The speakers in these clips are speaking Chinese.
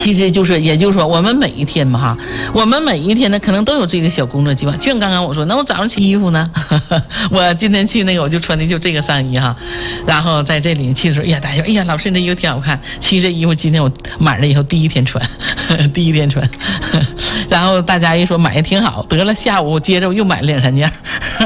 其实就是，也就是说，我们每一天嘛哈，我们每一天呢，可能都有自己的小工作计划。就像刚刚我说，那我早上洗衣服呢，我今天去那个，我就穿的就这个上衣哈，然后在这里去的时候，哎呀，大家说，哎呀，老师你这衣服挺好看。其实这衣服今天我买了以后第一天穿，第一天穿，然后大家一说买的挺好，得了，下午接着我又买了2、3件。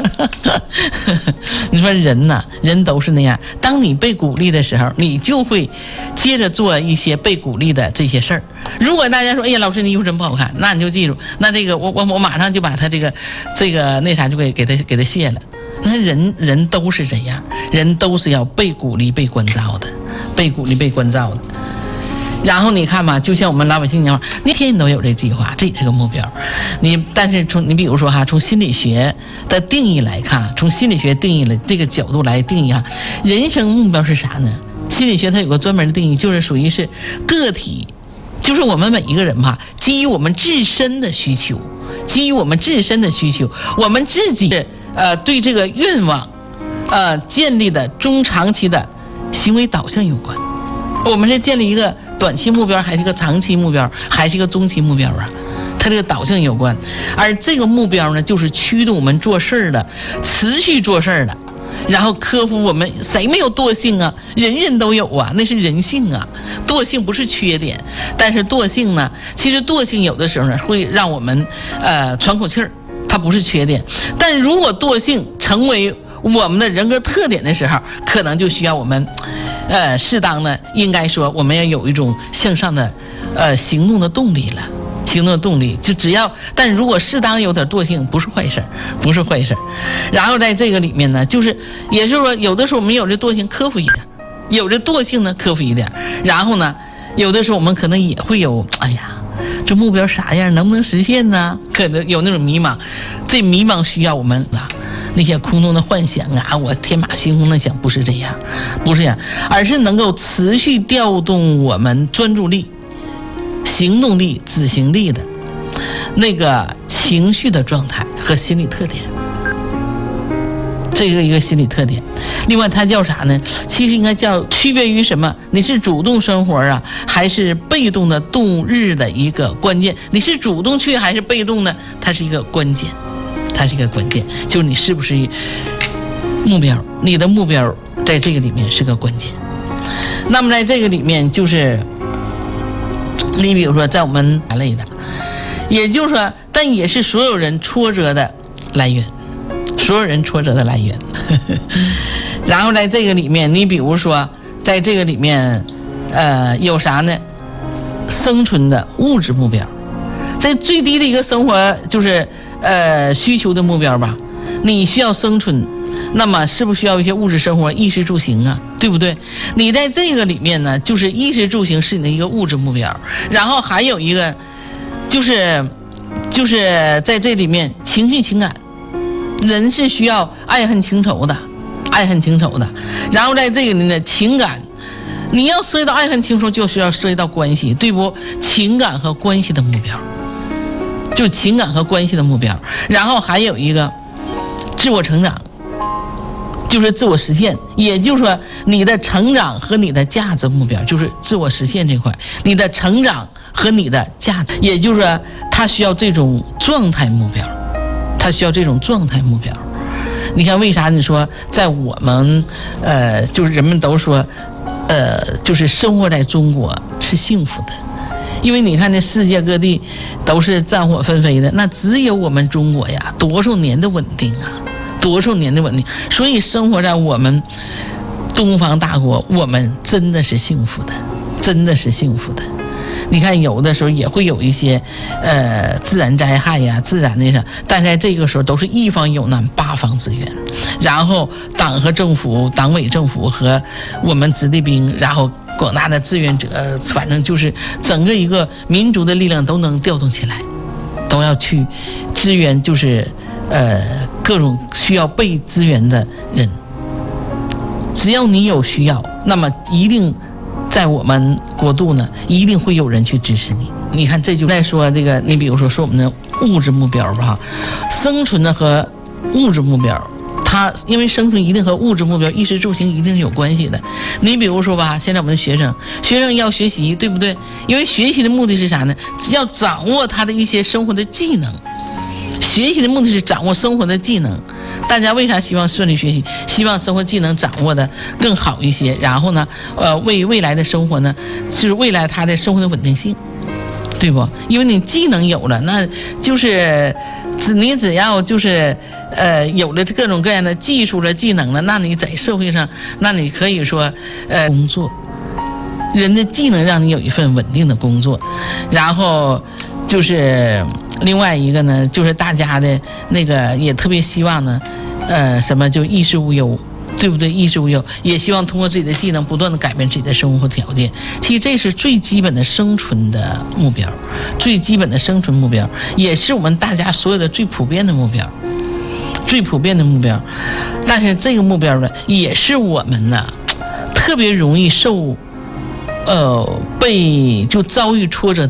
你说人呐，人都是那样。当你被鼓励的时候，你就会接着做一些被鼓励的这些事儿。如果大家说，哎呀，老师你衣服真不好看，那你就记住，那这个我马上就把他这个那啥就给他卸了。那人都是这样，人都是要被鼓励、被关照的，被鼓励、被关照的。然后你看嘛，就像我们老百姓一样，那天你都有这计划，这也是个目标。但是你比如说哈，从心理学的定义来看，从心理学定义的这个角度来定义哈，人生目标是啥呢？心理学它有个专门的定义，就是属于是个体，就是我们每一个人吧，基于我们自身的需求，我们自己对这个愿望建立的中长期的行为导向有关。我们是建立一个短期目标，还是一个长期目标，还是一个中期目标啊？它这个导向有关，而这个目标呢，就是驱动我们做事儿的，持续做事儿的，然后克服我们谁没有惰性啊？人人都有啊，那是人性啊。惰性不是缺点，但是惰性呢，其实惰性有的时候呢会让我们喘口气儿，它不是缺点。但如果惰性成为我们的人格特点的时候，可能就需要我们适当的，应该说我们要有一种向上的行动的动力了。行动的动力就只要，但如果适当有点惰性，不是坏事，不是坏事。然后在这个里面呢，就是也就是说，有的时候我们有这惰性，克服一点；有这惰性呢，克服一点。然后呢，有的时候我们可能也会有，哎呀，这目标啥样，能不能实现呢？可能有那种迷茫，这迷茫需要我们那些空洞的幻想啊，我天马行空的想，不是这样，不是这样，而是能够持续调动我们专注力、行动力、执行力的那个情绪的状态和心理特点，这个一个心理特点。另外它叫啥呢？其实应该叫区别于什么？你是主动生活啊，还是被动的度日的一个关键？你是主动去还是被动呢？它是一个关键，它是一个关键，就是你是不是目标，你的目标在这个里面是个关键。那么在这个里面，就是你比如说在我们类的，也就是说，但也是所有人挫折的来源，所有人挫折的来源。然后在这个里面，你比如说在这个里面有啥呢？生存的物质目标，这最低的一个生活就是需求的目标吧。你需要生存，那么是不是需要一些物质生活，衣食住行啊，对不对？你在这个里面呢，就是衣食住行是你的一个物质目标，然后还有一个就是在这里面情绪情感，人是需要爱恨情仇的，爱恨情仇的。然后在这个里面情感，你要涉及到爱恨情仇，就是要涉及到关系，对不？情感和关系的目标，就是情感和关系的目标。然后还有一个自我成长，就是自我实现，也就是说你的成长和你的价值目标就是自我实现这块，你的成长和你的价值，也就是说它需要这种状态目标，它需要这种状态目标。你看为啥你说在我们就是人们都说就是生活在中国是幸福的，因为你看这世界各地都是战火纷飞的，那只有我们中国呀，多少年的稳定啊，多少年的稳定，所以生活在我们东方大国，我们真的是幸福的，真的是幸福的。你看有的时候也会有一些自然灾害呀，自然的，但在这个时候都是一方有难八方支援，然后党和政府、党委政府和我们子弟兵，然后广大的志愿者，反正就是整个一个民族的力量都能调动起来，都要去支援，就是各种需要被支援的人。只要你有需要，那么一定在我们国度呢，一定会有人去支持你。你看，这就在说这个，你比如说我们的物质目标吧，生存的和物质目标， 他因为生存一定和物质目标、衣食住行一定是有关系的。你比如说吧，现在我们的学生要学习，对不对？因为学习的目的是啥呢？要掌握他的一些生活的技能。学习的目的是掌握生活的技能。大家为啥希望顺利学习？希望生活技能掌握的更好一些，然后呢，为未来的生活呢，是未来他的生活的稳定性，对不？因为你技能有了，那就是你只要就是有了各种各样的技术了、技能了，那你在社会上，那你可以说工作，人的技能让你有一份稳定的工作，然后就是另外一个呢，就是大家的那个也特别希望呢，什么就衣食无忧。对不对？衣食无忧，也希望通过自己的技能不断的改变自己的生活条件。其实这是最基本的生存的目标，最基本的生存目标，也是我们大家所有的最普遍的目标，最普遍的目标。但是这个目标呢，也是我们呢特别容易受被就遭遇挫折